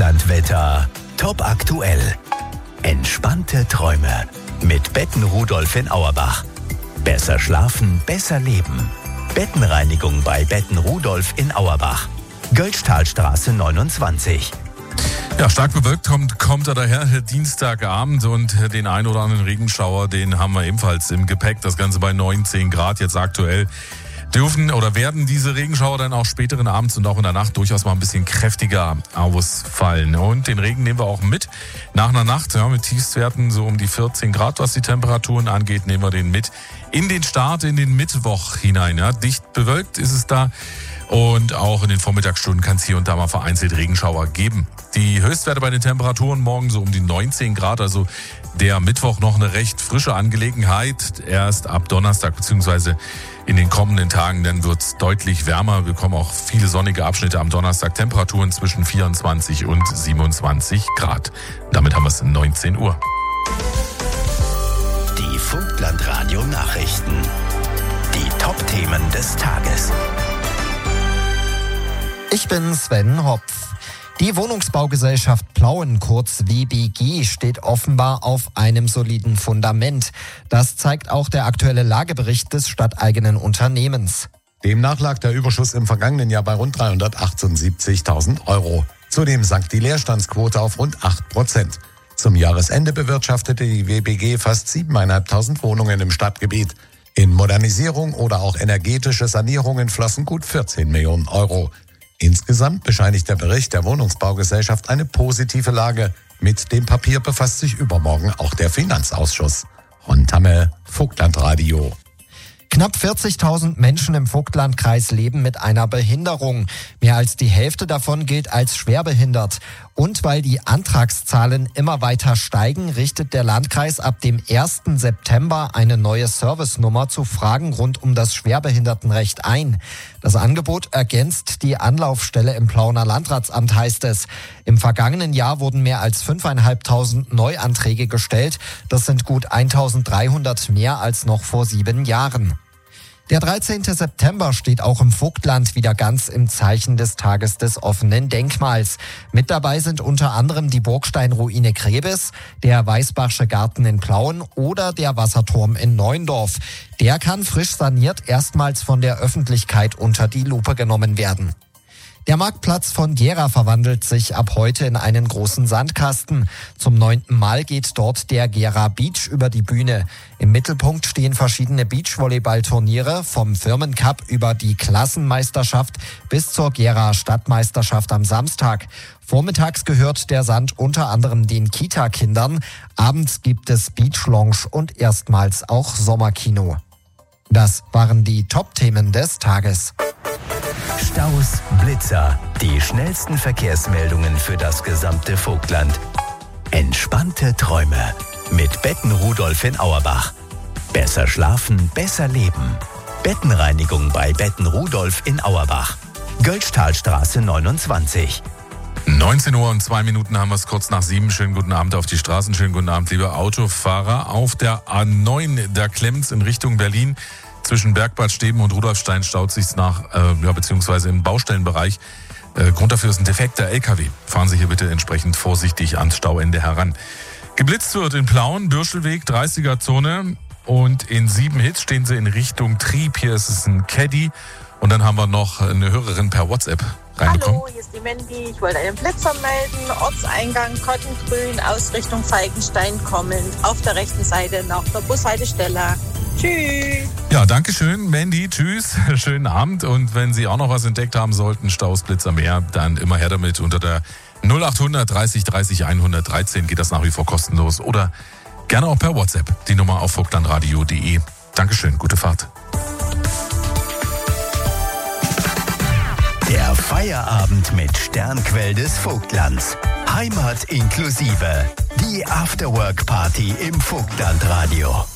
Vogtlandwetter. Top aktuell. Entspannte Träume mit Betten Rudolf in Auerbach. Besser schlafen, besser leben. Bettenreinigung bei Betten Rudolf in Auerbach. Göllstahlstraße 29. Ja, stark bewölkt kommt er daher Dienstagabend und den ein oder anderen Regenschauer, den haben wir ebenfalls im Gepäck. Das Ganze bei 9-10 Grad jetzt aktuell. Dürfen oder werden diese Regenschauer dann auch späteren Abends und auch in der Nacht durchaus mal ein bisschen kräftiger ausfallen. Und den Regen nehmen wir auch mit. Nach einer Nacht, ja, mit Tiefstwerten so um die 14 Grad, was die Temperaturen angeht, nehmen wir den mit in den Start, in den Mittwoch hinein. Ja. Dicht bewölkt ist es da. Und auch in den Vormittagsstunden kann es hier und da mal vereinzelt Regenschauer geben. Die Höchstwerte bei den Temperaturen morgen so um die 19 Grad, also der Mittwoch noch eine recht frische Angelegenheit. Erst ab Donnerstag bzw. in den kommenden Tagen, dann wird es deutlich wärmer. Wir bekommen auch viele sonnige Abschnitte am Donnerstag. Temperaturen zwischen 24 und 27 Grad. Damit haben wir es 19 Uhr. Die Vogtlandradio Nachrichten. Die Top-Themen des Tages. Ich bin Sven Hopf. Die Wohnungsbaugesellschaft Plauen, kurz WBG, steht offenbar auf einem soliden Fundament. Das zeigt auch der aktuelle Lagebericht des stadteigenen Unternehmens. Demnach lag der Überschuss im vergangenen Jahr bei rund 378.000 Euro. Zudem sank die Leerstandsquote auf rund 8%. Zum Jahresende bewirtschaftete die WBG fast 7.500 Wohnungen im Stadtgebiet. In Modernisierung oder auch energetische Sanierungen flossen gut 14 Millionen Euro. Insgesamt bescheinigt der Bericht der Wohnungsbaugesellschaft eine positive Lage. Mit dem Papier befasst sich übermorgen auch der Finanzausschuss. Ron Tamme, Vogtlandradio. Knapp 40.000 Menschen im Vogtlandkreis leben mit einer Behinderung. Mehr als die Hälfte davon gilt als schwerbehindert. Und weil die Antragszahlen immer weiter steigen, richtet der Landkreis ab dem 1. September eine neue Servicenummer zu Fragen rund um das Schwerbehindertenrecht ein. Das Angebot ergänzt die Anlaufstelle im Plauener Landratsamt, heißt es. Im vergangenen Jahr wurden mehr als 5.500 Neuanträge gestellt. Das sind gut 1.300 mehr als noch vor 7 Jahren. Der 13. September steht auch im Vogtland wieder ganz im Zeichen des Tages des offenen Denkmals. Mit dabei sind unter anderem die Burgsteinruine Krebis, der Weißbachsche Garten in Plauen oder der Wasserturm in Neuendorf. Der kann frisch saniert erstmals von der Öffentlichkeit unter die Lupe genommen werden. Der Marktplatz von Gera verwandelt sich ab heute in einen großen Sandkasten. Zum 9. Mal geht dort der Gera Beach über die Bühne. Im Mittelpunkt stehen verschiedene Beachvolleyballturniere, vom Firmencup über die Klassenmeisterschaft bis zur Gera Stadtmeisterschaft am Samstag. Vormittags gehört der Sand unter anderem den Kita-Kindern. Abends gibt es Beach Lounge und erstmals auch Sommerkino. Das waren die Top-Themen des Tages. Staus, Blitzer, die schnellsten Verkehrsmeldungen für das gesamte Vogtland. Entspannte Träume mit Betten Rudolf in Auerbach. Besser schlafen, besser leben. Bettenreinigung bei Betten Rudolf in Auerbach. Göllstahlstraße 29. 19 Uhr und 2 Minuten haben wir es kurz nach 7. Schönen guten Abend auf die Straßen. Schönen guten Abend, liebe Autofahrer. Auf der A9, da klemmt's in Richtung Berlin. Zwischen Bergbad Steben und Rudolfstein staut sich's beziehungsweise im Baustellenbereich. Grund dafür ist ein defekter LKW. Fahren Sie hier bitte entsprechend vorsichtig ans Stauende heran. Geblitzt wird in Plauen, Bürschelweg, 30er-Zone. Und in 7 stehen Sie in Richtung Trieb. Hier ist es ein Caddy. Und dann haben wir noch eine Hörerin per WhatsApp reinbekommen. Hallo, hier ist die Mandy. Ich wollte einen Blitzer melden. Ortseingang Kottengrün, Ausrichtung Falkenstein kommend. Auf der rechten Seite nach der Bushaltestelle. Tschüss. Ja, danke schön, Mandy. Tschüss. Schönen Abend. Und wenn Sie auch noch was entdeckt haben sollten, Staus, Blitzer, mehr, dann immer her damit. Unter der 0800 30 30 113 geht das nach wie vor kostenlos. Oder gerne auch per WhatsApp. Die Nummer auf vogtlandradio.de. Dankeschön. Gute Fahrt. Der Feierabend mit Sternquell des Vogtlands. Heimat inklusive. Die Afterwork-Party im Vogtlandradio.